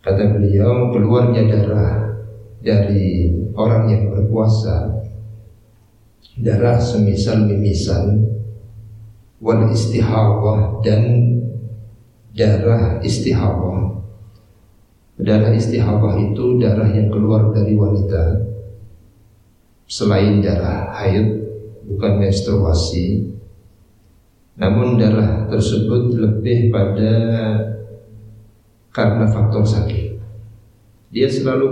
Kata beliau, keluarnya darah dari orang yang berpuasa, darah semisal mimisan, wal istihadah, dan darah istihadah. Darah istihadah itu darah yang keluar dari wanita selain darah haid, bukan menstruasi. Namun darah tersebut lebih pada karena faktor sakit. Dia selalu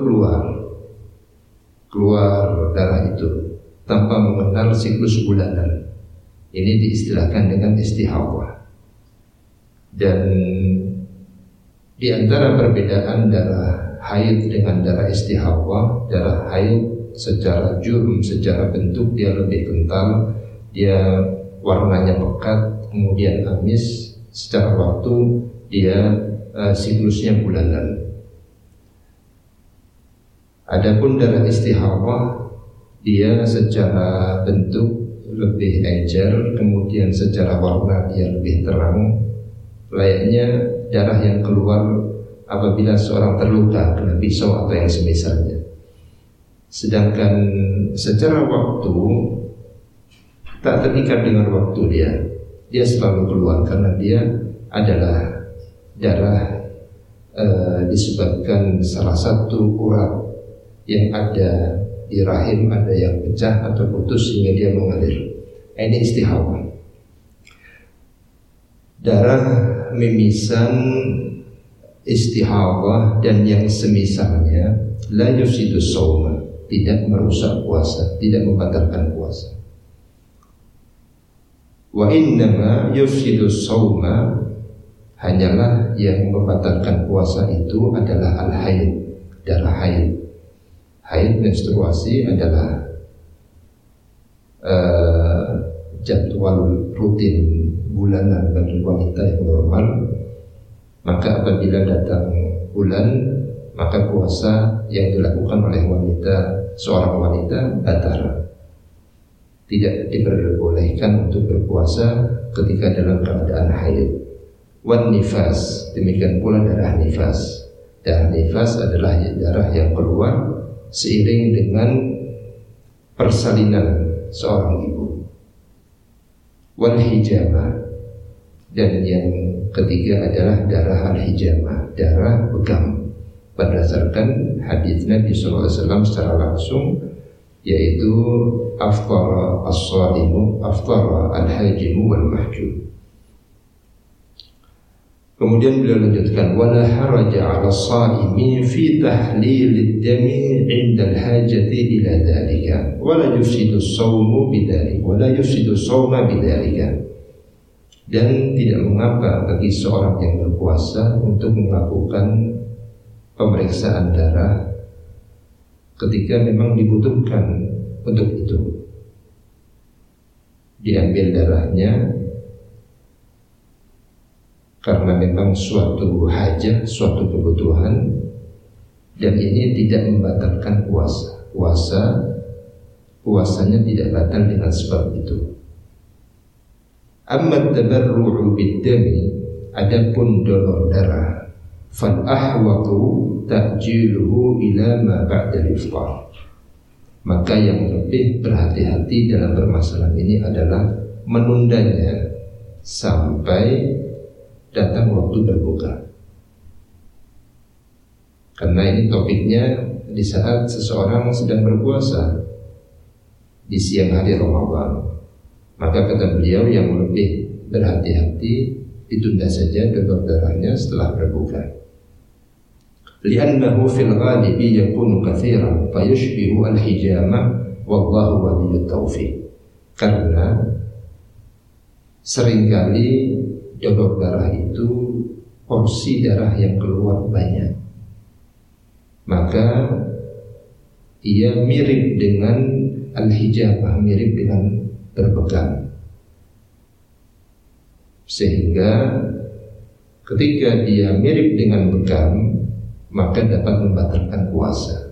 keluar darah itu tanpa mengenal siklus bulanan. Ini diistilahkan dengan istihadah. Dan di antara perbedaan darah haid dengan darah istihadah, darah haid secara jurm, secara bentuk dia lebih kental, dia warnanya pekat, kemudian amis. Secara waktu dia siklusnya bulanan. Adapun darah istihadah, dia secara bentuk lebih encer, kemudian secara warna dia lebih terang, layaknya darah yang keluar apabila seorang terluka kena pisau atau yang semisalnya. Sedangkan secara waktu tak terikat dengan waktu dia selalu keluar karena dia adalah darah disebabkan salah satu urat yang ada di rahim ada yang pecah atau putus sehingga dia mengalir. Ini istihadah. Darah mimisan, istihadah dan yang semisalnya la yufsidu shauma, tidak merusak puasa, tidak membatalkan puasa. Wa innama yufsidu shauma, hanyalah yang membatalkan puasa itu adalah al-haid, darah haid. Haid menstruasi adalah jadwal rutin bulanan bagi wanita yang normal. Maka apabila datang bulan, maka puasa yang dilakukan oleh seorang wanita batal. Tidak diperbolehkan untuk berpuasa ketika dalam keadaan haid. Wan nifas, demikian pula darah nifas. Darah nifas adalah darah yang keluar seiring dengan persalinan seorang ibu. Wal hijamah, dan yang ketiga adalah darah al-hijamah, darah begam, berdasarkan hadis Nabi SAW secara langsung, yaitu afṭara as-shā'imu, afṭara al-hajimu wal mahjum. Kemudian beliau lanjutkan, wala haraja 'ala as-shā'imi fi tahlīlid dami 'inda al-hājati ila dzalika wala yufsidu as-shawmu bidzalik wala yufsidu as-shawma bidzalika. Dan tidak mengapa bagi seorang yang berpuasa untuk melakukan pemeriksaan darah ketika memang dibutuhkan untuk itu. Diambil darahnya karena memang suatu hajat, suatu kebutuhan, dan ini tidak membatalkan puasa. Puasanya tidak batal dengan sebab itu. Amma tabarru'u bid-dami, adapun donor darah, fal ahwatu ta'jiluhu ila ma ba'da al-ifṭar. Maka yang lebih berhati-hati dalam permasalahan ini adalah menundanya sampai datang waktu berbuka. Karena ini topiknya di saat seseorang sedang berpuasa di siang hari Ramadan. Maka kata beliau yang lebih berhati-hati ditunda saja donor darahnya setelah berbuka. Li'annahu fil ghalibi yakunu katsiran fayushbihu al-hijamah wallahu waliyyut taufiq. Karena seringkali donor darah itu porsi darah yang keluar banyak, maka ia mirip dengan al-hijamah, mirip dengan berbekam, sehingga ketika dia mirip dengan bekam maka dapat membatalkan puasa.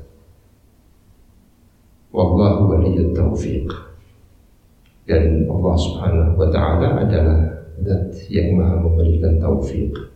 Wallahu waliyyut taufiq. Dan Allah Subhanahu wa ta'ala adalah zat yang maha memberikan taufik.